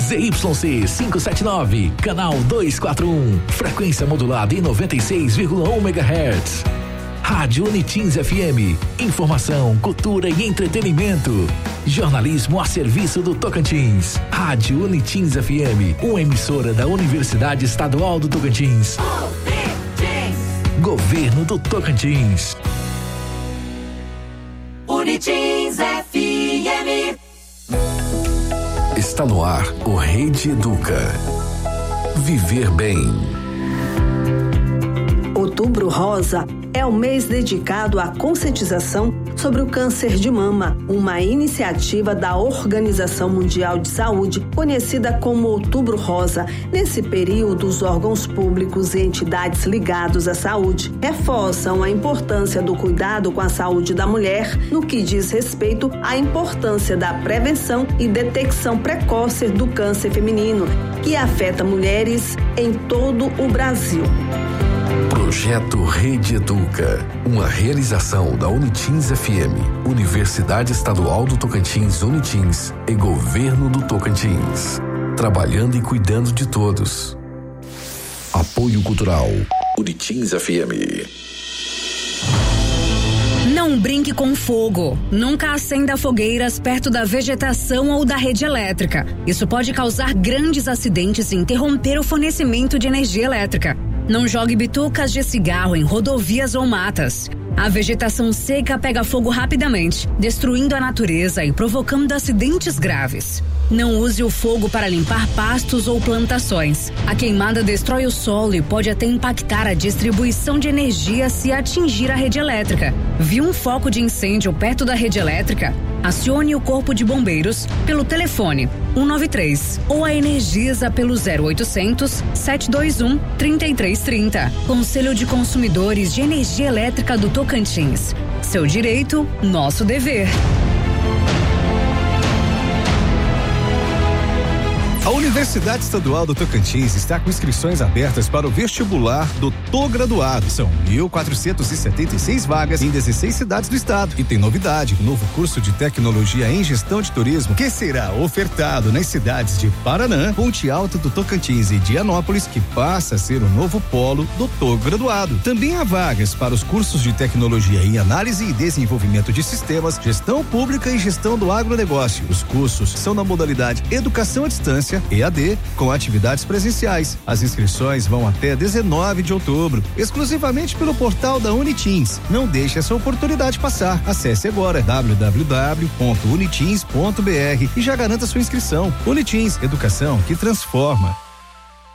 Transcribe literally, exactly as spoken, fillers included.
Z Y C quinhentos e setenta e nove, canal duzentos e quarenta e um, frequência modulada em noventa e seis vírgula um megahertz. Rádio Unitins F M, informação, cultura e entretenimento. Jornalismo a serviço do Tocantins. Rádio Unitins F M, uma emissora da Universidade Estadual do Tocantins. Governo do Tocantins. Unitins F M. Está no ar o Rede Educa. Viver bem. Outubro Rosa é o mês dedicado à conscientização sobre o câncer de mama, uma iniciativa da Organização Mundial de Saúde, conhecida como Outubro Rosa. Nesse período, os órgãos públicos e entidades ligados à saúde reforçam a importância do cuidado com a saúde da mulher no que diz respeito à importância da prevenção e detecção precoce do câncer feminino, que afeta mulheres em todo o Brasil. Projeto Rede Educa, uma realização da Unitins F M, Universidade Estadual do Tocantins Unitins e Governo do Tocantins. Trabalhando e cuidando de todos. Apoio Cultural, Unitins F M. Não brinque com fogo. Nunca acenda fogueiras perto da vegetação ou da rede elétrica. Isso pode causar grandes acidentes e interromper o fornecimento de energia elétrica. Não jogue bitucas de cigarro em rodovias ou matas. A vegetação seca pega fogo rapidamente, destruindo a natureza e provocando acidentes graves. Não use o fogo para limpar pastos ou plantações. A queimada destrói o solo e pode até impactar a distribuição de energia se atingir a rede elétrica. Viu um foco de incêndio perto da rede elétrica? Acione o Corpo de Bombeiros pelo telefone um nove três ou a Energisa pelo zero oitocentos, sete dois um, três três três zero. Conselho de Consumidores de Energia Elétrica do Tocantins. Seu direito, nosso dever. A Universidade Estadual do Tocantins está com inscrições abertas para o vestibular do Tô-Graduado. São mil quatrocentas e setenta e seis vagas em dezesseis cidades do estado. E tem novidade, o novo curso de tecnologia em gestão de turismo que será ofertado nas cidades de Paranã, Ponte Alta do Tocantins e Dianópolis, que passa a ser o novo polo do Tô-Graduado. Também há vagas para os cursos de tecnologia em análise e desenvolvimento de sistemas, gestão pública e gestão do agronegócio. Os cursos são na modalidade educação à distância, E A D, com atividades presenciais. As inscrições vão até dezenove de outubro, exclusivamente pelo portal da Unitins. Não deixe essa oportunidade passar. Acesse agora w w w ponto unitins ponto b r e já garanta sua inscrição. Unitins, educação que transforma.